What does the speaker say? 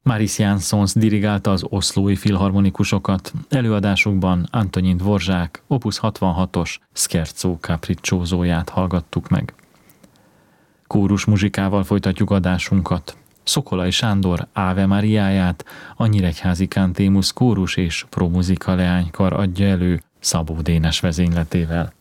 Maris Jansons dirigálta az oszlói filharmonikusokat, előadásukban Antonin Dvorzsák Opus 66-os Scherzo capricciosóját hallgattuk meg. Kórus muzsikával folytatjuk adásunkat. Szokolay Sándor Ave Mariáját a Nyíregyházi Cantémus kórus és promuzika leánykar adja elő Szabó Dénes vezényletével.